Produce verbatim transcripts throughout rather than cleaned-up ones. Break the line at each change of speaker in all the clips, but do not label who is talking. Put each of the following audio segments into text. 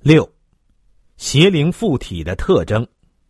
六、邪灵附体的特征。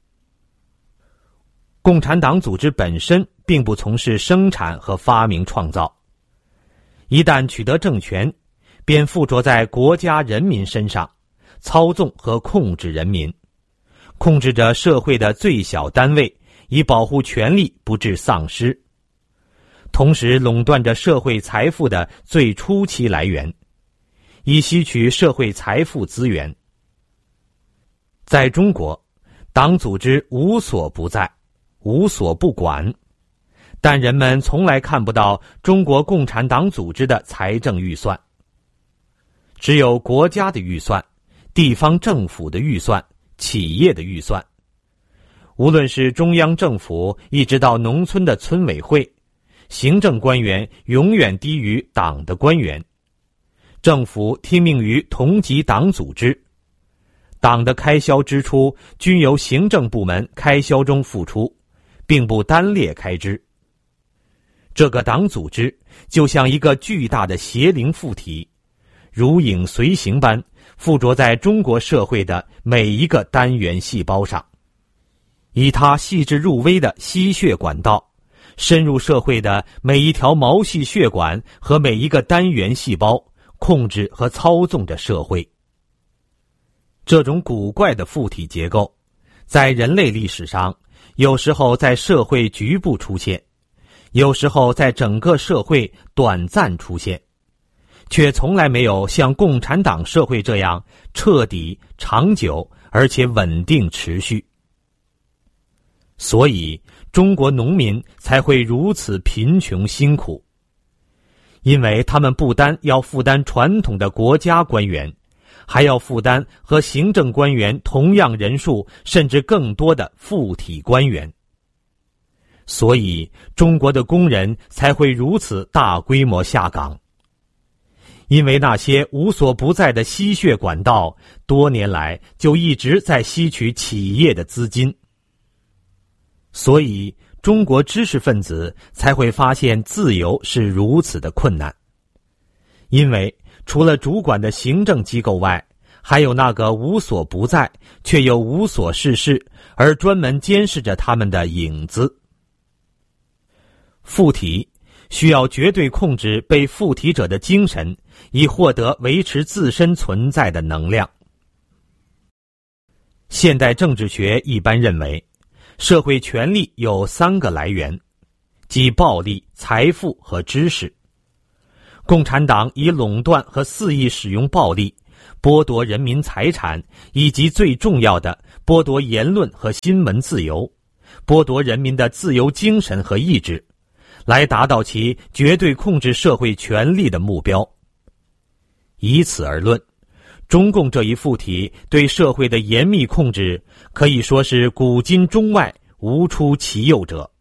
共产党组织本身并不从事生产和发明创造，一旦取得政权，便附着在国家人民身上，操纵和控制人民，控制着社会的最小单位，以保护权力不致丧失，同时垄断着社会财富的最初期来源，以吸取社会财富资源。在中国，党组织无所不在，无所不管，但人们从来看不到中国共产党组织的财政预算，只有国家的预算、地方政府的预算、企业的预算。无论是中央政府一直到农村的村委会，行政官员永远低于党的官员，政府听命于同级党组织，党的开销支出均由行政部门开销中付出，并不单列开支。这个党组织就像一个巨大的邪灵附体，如影随形般附着在中国社会的每一个单元细胞上，以它细致入微的吸血管道，深入社会的每一条毛细血管和每一个单元细胞，控制和操纵着社会。这种古怪的附体结构，在人类历史上，有时候在社会局部出现，有时候在整个社会短暂出现，却从来没有像共产党社会这样彻底、长久而且稳定持续。所以，中国农民才会如此贫穷辛苦，因为他们不单要负担传统的国家官员，还要负担和行政官员同样人数甚至更多的附体官员。所以，中国的工人才会如此大规模下岗。因为那些无所不在的吸血管道，多年来就一直在吸取企业的资金。所以，中国知识分子才会发现自由是如此的困难。因为除了主管的行政机构外，还有那个无所不在却又无所事事而专门监视着他们的影子。附体需要绝对控制被附体者的精神，以获得维持自身存在的能量。现代政治学一般认为，社会权力有三个来源，即暴力、财富和知识。共产党以垄断和肆意使用暴力，剥夺人民财产，以及最重要的，剥夺言论和新闻自由，剥夺人民的自由精神和意志，来达到其绝对控制社会权力的目标。以此而论，中共这一附体对社会的严密控制，可以说是古今中外无出其右者。